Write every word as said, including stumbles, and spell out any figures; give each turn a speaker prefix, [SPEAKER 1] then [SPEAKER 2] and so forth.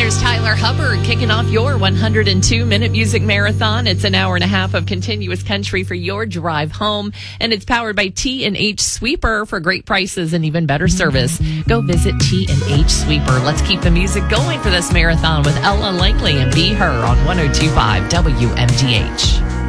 [SPEAKER 1] there's Tyler Hubbard kicking off your one hundred two minute music marathon. It's an hour and a half of continuous country for your drive home, and it's powered by T and H Sweeper for great prices and even better service. Go visit T and H Sweeper. Let's keep the music going for this marathon with Ella Langley and Be Her on one oh two point five W M D H.